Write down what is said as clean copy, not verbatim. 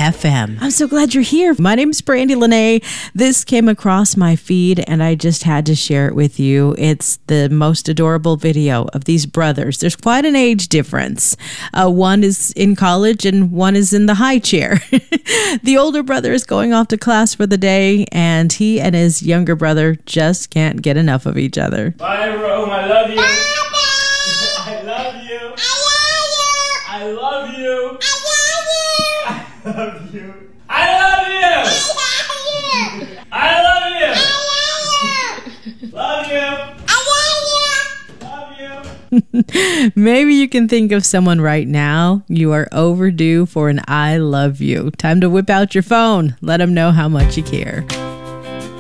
FM. I'm so glad you're here. My name is Brandy Lene. This came across my feed and I just had to share it with you. It's the most adorable video of these brothers. There's quite an age difference. One is in college and one is in the high chair. The older brother is going off to class for the day and he and his younger brother just can't get enough of each other. Bye, Rome. I love you. I love you. I love you. I love you. I love you. I love you. Love you. Love you. Maybe you can think of someone right now. You are overdue for an I love you. Time to whip out your phone. Let them know how much you care.